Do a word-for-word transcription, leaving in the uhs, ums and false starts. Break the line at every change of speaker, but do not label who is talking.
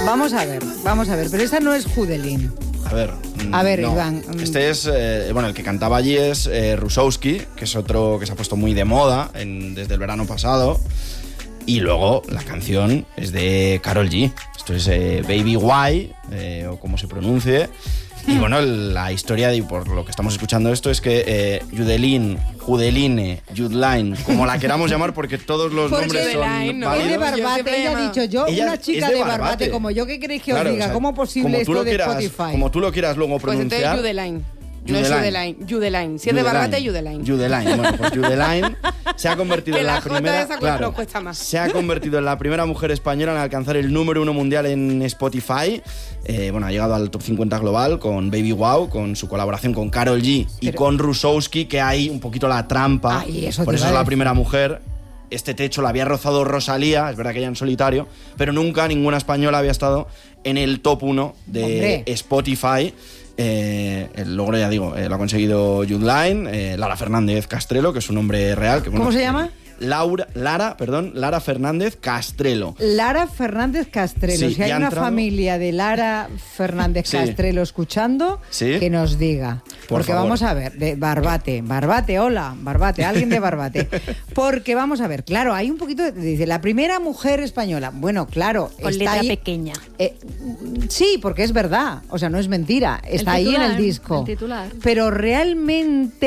vamos a ver, vamos a ver, pero esa no es Judelín.
A ver,
a ver
no.
Iván.
Este es, eh, bueno, el que cantaba allí es eh, Rusowski, que es otro que se ha puesto muy de moda en, desde el verano pasado. Y luego la canción es de Karol G. Esto es eh, Baby Why, eh, o como se pronuncie. Y bueno, la historia, de, por lo que estamos escuchando esto, es que eh, Judelin, Judeline, Judeline, como la queramos llamar, porque todos los
porque
nombres son
Judeline, ¿no?
válidos.
Es de Barbate, ella ha dicho yo,
ella
una chica
de
de
Barbate.
Barbate, como yo, ¿qué queréis que
Claro,
os diga?
o sea,
¿Cómo posible
como
esto de
quieras,
Spotify?
Como tú lo quieras luego
Pues
pronunciar.
entonces Judeline. No es Judeline, Judeline. Si es de Barbate, Judeline.
Judeline, bueno, pues Judeline se ha convertido
que
en la,
la J
primera...
esa
Claro,
cuesta más.
se ha convertido en la primera mujer española en alcanzar el número uno mundial en Spotify. Eh, bueno, ha llegado al top cincuenta global con Baby Wow, con su colaboración con Karol G y
Pero...
con Rusowski, que hay un poquito la trampa.
Ay, eso
por
te
eso
iba
es
a
la
decir.
primera mujer. Este techo lo había rozado Rosalía, es verdad que ella en solitario, pero nunca ninguna española había estado en el top uno de
Hombre.
Spotify. Eh, el logro, ya digo, eh, lo ha conseguido Judeline, eh, Lara Fernández Castrelo, que es su nombre real. Que, bueno,
¿Cómo se llama?
Laura, Lara, perdón, Lara Fernández Castrelo.
Lara Fernández Castrelo.
Sí,
si hay
ya ha
una
entrado.
familia de Lara Fernández
Sí.
Castrelo escuchando,
Sí.
que nos diga.
Por
Porque
favor.
vamos a ver, de Barbate, Barbate, hola, Barbate, alguien de Barbate. Porque vamos a ver, claro, hay un poquito, de, dice, la primera mujer española. Bueno, claro,
Con
está
letra
ahí,
pequeña.
eh, sí, porque es verdad, o sea, no es mentira, está
El
ahí en
titular,
el disco.
el titular.
Pero realmente